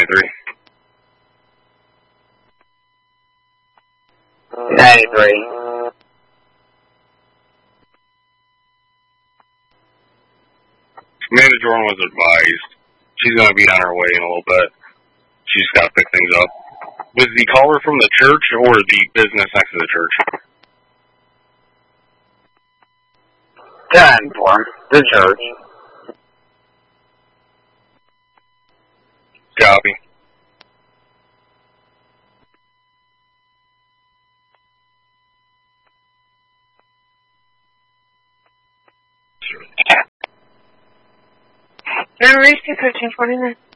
93. 93. Amanda Jordan was advised. She's going to be on her way in a little bit. She's got to pick things up. Was the caller from the church or the business next to the church? 10 for the church. Copy. And reached 1549.